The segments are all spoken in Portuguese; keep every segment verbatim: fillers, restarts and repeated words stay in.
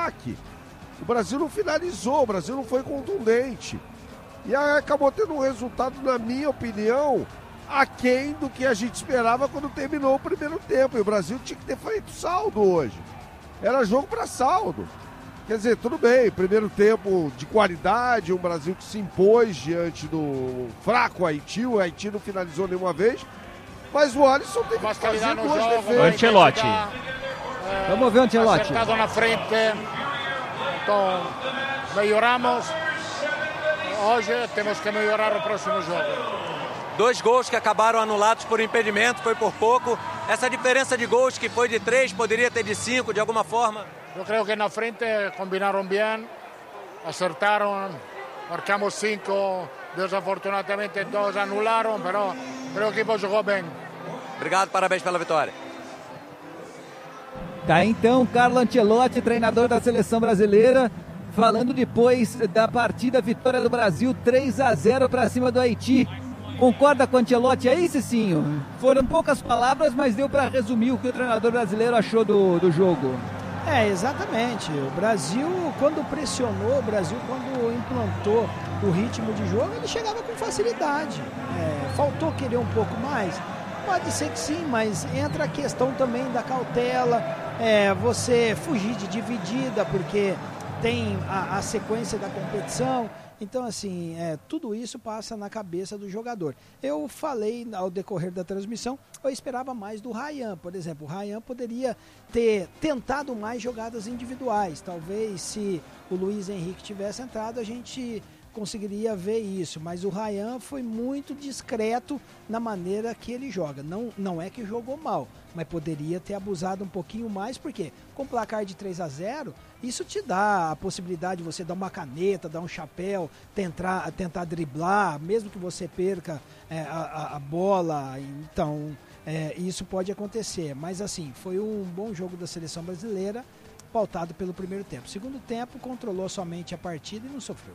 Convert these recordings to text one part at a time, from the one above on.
ataque. O Brasil não finalizou, o Brasil não foi contundente. E aí acabou tendo um resultado, na minha opinião, aquém do que a gente esperava quando terminou o primeiro tempo. E o Brasil tinha que ter feito saldo hoje. Era jogo para saldo. Quer dizer, tudo bem, primeiro tempo de qualidade, um Brasil que se impôs diante do fraco Haiti. O Haiti não finalizou nenhuma vez. Mas o Alisson teve que fazer duas defesas. Ancelotti. Vamos ver o Ancelotti. Acertado na frente. Então, melhoramos. Hoje temos que melhorar o próximo jogo. Dois gols que acabaram anulados por impedimento, foi por pouco. Essa diferença de gols que foi de três, poderia ter de cinco, de alguma forma? Eu creio que na frente combinaram bem, acertaram, marcamos cinco, desafortunadamente dois anularam, mas creio que o equipo jogou bem. Obrigado, parabéns pela vitória. Tá então, Carlo Ancelotti, treinador da seleção brasileira, falando depois da partida, vitória do Brasil três a zero para cima do Haiti. Concorda com o Ancelotti aí, Cicinho? Foram poucas palavras, mas deu para resumir o que o treinador brasileiro achou do, do jogo. É, exatamente. O Brasil, quando pressionou, o Brasil, quando implantou o ritmo de jogo, ele chegava com facilidade. É, faltou querer um pouco mais? Pode ser que sim, mas entra a questão também da cautela, é, você fugir de dividida, porque tem a, a sequência da competição. Então, assim, é, tudo isso passa na cabeça do jogador. Eu falei ao decorrer da transmissão, eu esperava mais do Ryan, por exemplo. O Ryan poderia ter tentado mais jogadas individuais. Talvez se o Luiz Henrique tivesse entrado, a gente conseguiria ver isso. Mas o Ryan foi muito discreto na maneira que ele joga. Não, não é que jogou mal, mas poderia ter abusado um pouquinho mais, porque com placar de três a zero, isso te dá a possibilidade de você dar uma caneta, dar um chapéu, tentar, tentar driblar, mesmo que você perca é, a, a bola. Então, é, isso pode acontecer. Mas, assim, foi um bom jogo da seleção brasileira, pautado pelo primeiro tempo. Segundo tempo, controlou somente a partida e não sofreu.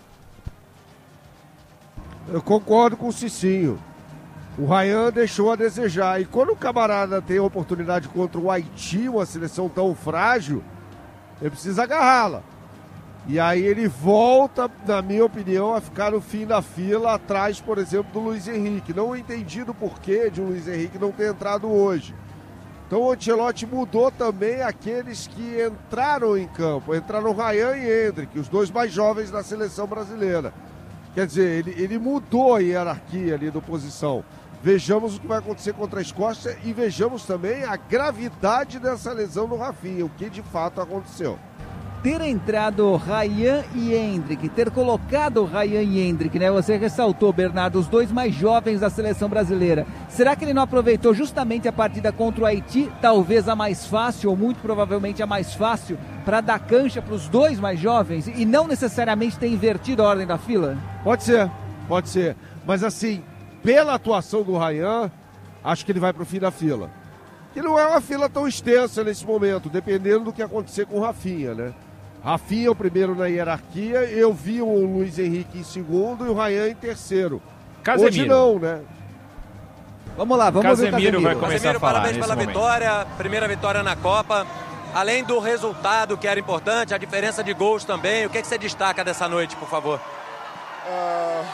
Eu concordo com o Cicinho. O Ryan deixou a desejar. E quando o camarada tem a oportunidade contra o Haiti, uma seleção tão frágil, ele precisa agarrá-la. E aí ele volta, na minha opinião, a ficar no fim da fila, atrás, por exemplo, do Luiz Henrique. Não entendi do porquê de o Luiz Henrique não ter entrado hoje. Então o Ancelotti mudou também aqueles que entraram em campo. Entraram Ryan e Endrick, os dois mais jovens da seleção brasileira. Quer dizer, ele, ele mudou a hierarquia ali da posição. Vejamos o que vai acontecer contra a Escócia e vejamos também a gravidade dessa lesão no Rafinha, o que de fato aconteceu. Ter entrado Ryan e Endrick, ter colocado Ryan e Endrick, né? Você ressaltou, Bernardo, os dois mais jovens da seleção brasileira. Será que ele não aproveitou justamente a partida contra o Haiti, talvez a mais fácil, ou muito provavelmente a mais fácil, para dar cancha para os dois mais jovens e não necessariamente ter invertido a ordem da fila? Pode ser, pode ser. Mas assim, pela atuação do Ryan, acho que ele vai para o fim da fila. Que não é uma fila tão extensa nesse momento, dependendo do que acontecer com o Rafinha, né? Rafinha é o primeiro na hierarquia, eu vi o Luiz Henrique em segundo e o Ryan em terceiro. Casemiro. Hoje não, né? Vamos lá, vamos Casemiro ver o Casemiro. vai começar Casemiro, a falar parabéns pela momento. vitória, primeira vitória na Copa. Além do resultado, que era importante, a diferença de gols também. O que, é que você destaca dessa noite, por favor? Uh,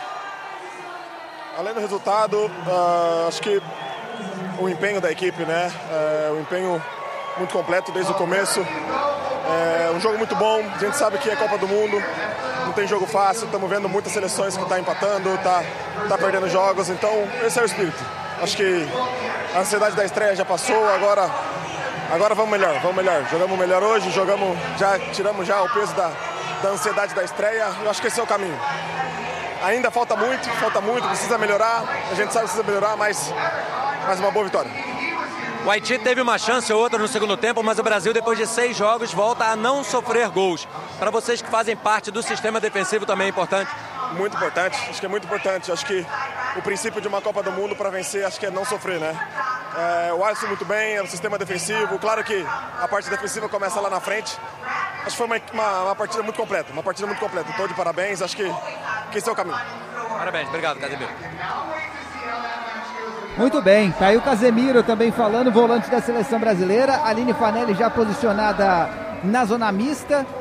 além do resultado, uh, acho que o empenho da equipe, né? Uh, o empenho muito completo desde o começo. É um jogo muito bom, a gente sabe que é Copa do Mundo, não tem jogo fácil, estamos vendo muitas seleções que estão tá empatando, tá, tá perdendo jogos, então esse é o espírito. Acho que a ansiedade da estreia já passou, agora, agora vamos melhor, vamos melhor. Jogamos melhor hoje, jogamos, já tiramos já o peso da, da ansiedade da estreia, eu acho que esse é o caminho. Ainda falta muito, falta muito, precisa melhorar, a gente sabe que precisa melhorar, mas, mas uma boa vitória. O Haiti teve uma chance ou outra no segundo tempo, mas o Brasil, depois de seis jogos, volta a não sofrer gols. Para vocês que fazem parte do sistema defensivo também é importante? Muito importante, acho que é muito importante. Acho que o princípio de uma Copa do Mundo para vencer, acho que é não sofrer, né? É, o Alisson muito bem, é o sistema defensivo. Claro que a parte defensiva começa lá na frente. Acho que foi uma, uma, uma partida muito completa, uma partida muito completa. Estou de parabéns, acho que, que esse é o caminho. Parabéns, obrigado, Casemiro. Muito bem, tá aí o Casemiro também falando, volante da seleção brasileira. Aline Fanelli já posicionada na zona mista.